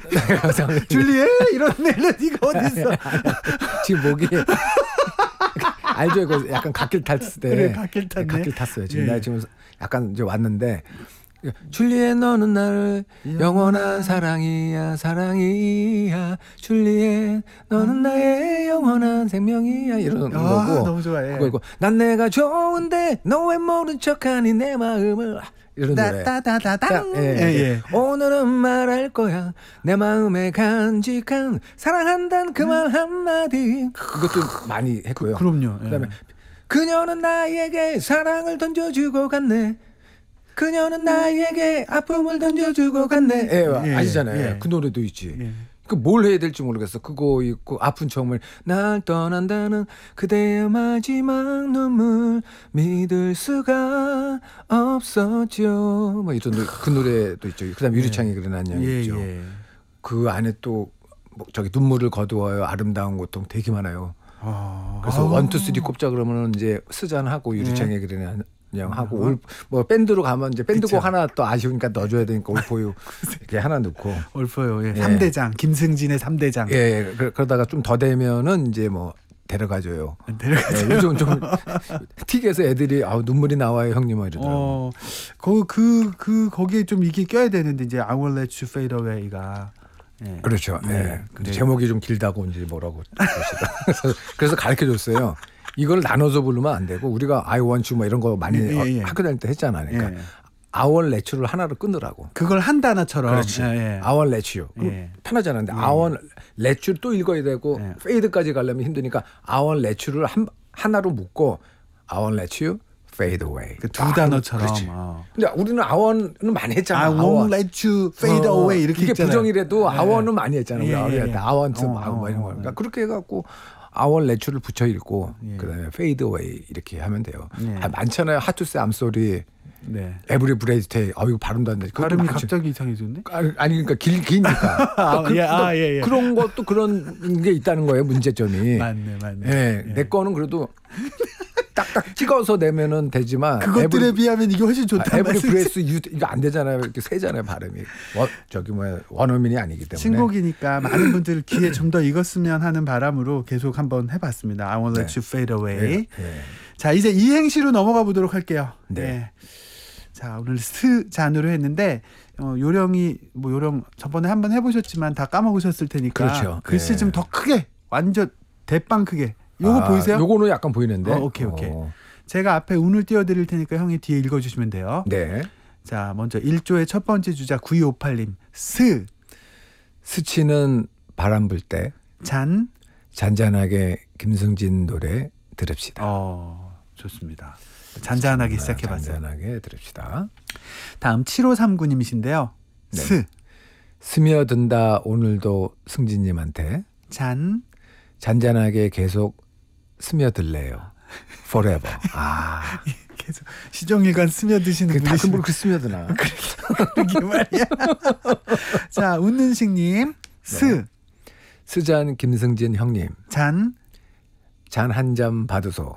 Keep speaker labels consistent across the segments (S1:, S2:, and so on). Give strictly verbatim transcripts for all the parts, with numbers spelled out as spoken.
S1: 줄리엣 이런 멜로디가 어딨어.
S2: 지금 목이 알죠? 이거 약간 갓길 탔을 때.
S1: 그래, 갓길 탔네.
S2: 갓길 탔어요. 지금
S1: 예.
S2: 내가 지금 약간 이제 왔는데 줄리엣 너는 나를 영원한 사랑이야 사랑이야 줄리엣 너는 나의 영원한 생명이야 이런
S1: 아,
S2: 거고
S1: 너무 좋아해.
S2: 그거고 난 내가 좋은데 너 왜 모른 척하니 내 마음을 이런 노래.
S1: 따따따따당.
S2: 예, 예. 예. 오늘은 말할 거야 내 마음에 간직한 사랑한다는 그 말 한마디. 이것도 많이 했고요.
S1: 그, 그럼요. 예.
S2: 그다음에 그녀는 나에게 사랑을 던져주고 갔네. 그녀는 나에게 아픔을 던져주고 갔네. 예,
S1: 예,
S2: 아시잖아요.
S1: 예.
S2: 그 노래도 있지.
S1: 예.
S2: 그 뭘 해야 될지 모르겠어. 그거 있고 아픈 척을 날 떠난다는 그대의 마지막 눈물 믿을 수가 없었죠. 뭐 이런 노래, 그 노래도 있죠. 그다음 에 유리창이 그린 안녕
S1: 예,
S2: 있죠.
S1: 예.
S2: 그 안에 또 뭐 저기 눈물을 거두어요. 아름다운 고통 되게 많아요.
S1: 아,
S2: 그래서
S1: 아우.
S2: 원투 쓰리 꼽자 그러면은 이제 스잔하고 유리창에 그린 안녕 하고 올, 뭐 밴드로 가면 이제 밴드곡
S1: 그쵸.
S2: 하나 또 아쉬우니까 넣어줘야 되니까 올포유 이렇게 하나 넣고.
S1: 올포요. 예.
S2: 예.
S1: 삼 대장 김승진의 삼 대장.
S2: 예, 그- 그러다가 좀 더 되면은 이제 뭐 데려가줘요.
S1: 데려가줘요.
S2: 예, 요즘 좀 틱에서 애들이 아우 눈물이 나와요 형님 이러더라고.
S1: 어, 그, 그, 그, 거기에 좀 이게 껴야 되는데, 이제, I will let you fade away가. 예.
S2: 그렇죠. 예.
S1: 네.
S2: 근데
S1: 네.
S2: 제목이 좀 길다고 이제 뭐라고 그러시더라고요. 그래서 가르쳐 줬어요. 이걸 나눠서 부르면 안 되고 우리가 I want you 뭐 이런 거 많이
S1: 예, 예, 예.
S2: 학교 다닐 때 했잖아요. 그러니까
S1: 예.
S2: our let you를 하나로 끊으라고.
S1: 그걸 한 단어처럼.
S2: 그렇지.
S1: 예, 예.
S2: our let you.
S1: 예.
S2: 편하잖아요. 근데 our let you 또 읽어야 되고
S1: 예.
S2: fade까지 가려면 힘드니까 our let you를 한, 하나로 묶고 our let you fade away.
S1: 그 두
S2: 아,
S1: 단어처럼.
S2: 그렇지.
S1: 어.
S2: 근데 우리는 아원은 많이 했잖아.
S1: I won't let you fade
S2: 어,
S1: away 이렇게
S2: 이게
S1: 있잖아요.
S2: 부정이라도
S1: 예.
S2: 아원은 많이 했잖아. 우리
S1: 예,
S2: 어릴
S1: 예,
S2: 때
S1: 예.
S2: 아원트
S1: 어,
S2: 뭐
S1: 어,
S2: 이런 거.
S1: 어,
S2: 그러니까 그렇게 해갖고 아원 레츄를 붙여 읽고
S1: 예.
S2: 그다음에 fade away 이렇게 하면 돼요.
S1: 예.
S2: 아, 많잖아요. Hard to say I'm sorry.
S1: 네.
S2: Every breath day. 아 이거 발음도 안 돼. 그것도
S1: 발음이
S2: 많죠.
S1: 갑자기 이상해졌네.
S2: 아니, 아니 그러니까 길 기니까.
S1: 아,
S2: 그,
S1: 예, 아, 예, 예.
S2: 그런 것도 그런 게 있다는 거예요. 문제점이.
S1: 맞네, 맞네.
S2: 예,
S1: 예.
S2: 내 거는 그래도 딱딱 찍어서 내면은 되지만
S1: 그것들에
S2: every-
S1: 비하면 이게 훨씬 좋다.
S2: 아, 에브리 브레스 유 이거 안 되잖아요. 이렇게 세잖아요 발음이. 원 저기 뭐야 원어민이 아니기 때문에.
S1: 신곡이니까 많은 분들 귀에 좀 더 익었으면 하는 바람으로 계속 한번 해봤습니다. I won't let
S2: 네.
S1: you fade away.
S2: 예, 예.
S1: 자, 이제 이행시로 넘어가 보도록 할게요.
S2: 네.
S1: 네. 자, 오늘 스 잔으로 했는데 어, 요령이 뭐 요령 저번에 한번 해보셨지만 다 까먹으셨을 테니까
S2: 그렇죠.
S1: 글씨
S2: 예.
S1: 좀 더 크게 완전 대빵 크게. 요거
S2: 아,
S1: 보이세요?
S2: 요거는 약간 보이는데.
S1: 어, 오케이, 오케이.
S2: 어,
S1: 제가 앞에 운을 띄워드릴 테니까 형이 뒤에 읽어주시면 돼요.
S2: 네.
S1: 자, 먼저 일 조의 첫 번째 주자 구이오팔 님. 스,
S2: 스치는 바람 불 때
S1: 잔,
S2: 잔잔하게 김승진 노래 들읍시다.
S1: 어, 좋습니다. 잔잔하게 시작해봤어요.
S2: 잔잔하게 들읍시다.
S1: 다음 칠오삼구 님이신데요.
S2: 네.
S1: 스,
S2: 스며든다 오늘도 승진님한테
S1: 잔,
S2: 잔잔하게 계속 스며들래요. Forever. 아,
S1: 계속 시종일관 스며드시는
S2: 그 같은 물
S1: 분이시는
S2: 그 스며드나.
S1: 그게 말이야. 자, 웃는식님. 스,
S2: 네. 스잔 김승진 형님
S1: 잔,
S2: 잔 한 잔 받으소.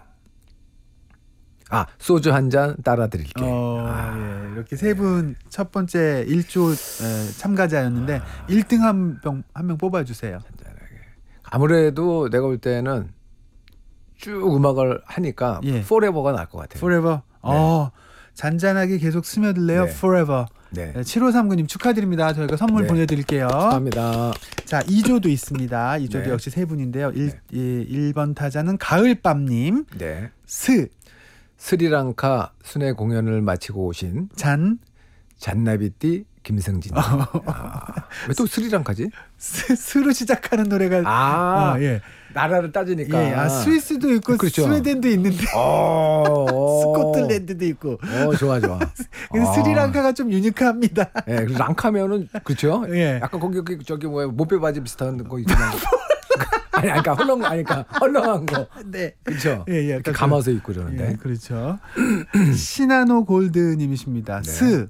S2: 아 소주 한 잔 따라 드릴게.
S1: 어,
S2: 아,
S1: 예, 이렇게 세 분 첫 번째 일 조 에, 참가자였는데
S2: 아.
S1: 일 등 한 명 한 명 뽑아주세요.
S2: 잔잔하게. 아무래도 내가 볼 때는 쭉 음악을 하니까
S1: 예.
S2: Forever가 나을 것 같아요.
S1: Forever. 어, 잔잔하게 계속 스며들래요.
S2: 네.
S1: Forever.
S2: 네.
S1: 네, 칠오삼구 님 축하드립니다. 저희가 선물
S2: 네.
S1: 보내드릴게요.
S2: 감사합니다.
S1: 자, 이 조도 있습니다. 이 조도
S2: 네.
S1: 역시 세 분인데요. 일,
S2: 네.
S1: 예, 일 번 타자는 가을밤님.
S2: 네.
S1: 스,
S2: 스리랑카 순회 공연을 마치고 오신
S1: 잔,
S2: 잔나비띠 김승진. 아, 왜 또 스리랑카지?
S1: 스, 스로 시작하는 노래가
S2: 아,
S1: 어, 예.
S2: 나라를 따지니까.
S1: 예, 아, 스위스도 있고
S2: 그렇죠.
S1: 스웨덴도 있는데
S2: 어,
S1: 스코틀랜드도 있고.
S2: 어, 좋아, 좋아.
S1: 근데
S2: 아.
S1: 스리랑카가 좀 유니크합니다.
S2: 예, 그리고 랑카면은 그렇죠.
S1: 예.
S2: 약간 거기 거기 저기 뭐야 목베 바지 비슷한 거 있잖아요. 아니, 아니, 그러니까 헐렁, 아니, 그러니까 헐렁한 거.
S1: 네.
S2: 그렇죠.
S1: 예, 예,
S2: 이렇게
S1: 약간
S2: 감아서 입고 그러는데.
S1: 예, 그렇죠. 시나노 골드님이십니다.
S2: 네.
S1: 스,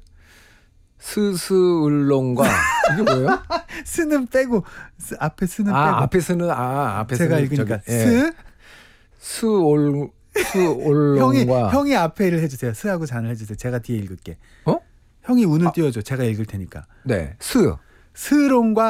S2: 스스울롱과 이게 뭐예요?
S1: 스는 빼고 스, 앞에 스는
S2: 아,
S1: 빼고.
S2: 앞에 쓰는 아, 앞에
S1: 제가
S2: 쓰는
S1: 읽으니까
S2: 저기, 예.
S1: 스.
S2: 스올
S1: 형이
S2: 스올롱과
S1: 형이 앞에를 해주세요. 스하고 잔을 해주세요. 제가 뒤에 읽을게.
S2: 어?
S1: 형이 운을 띄워줘. 제가 읽을 테니까.
S2: 네. 스
S1: 스롱과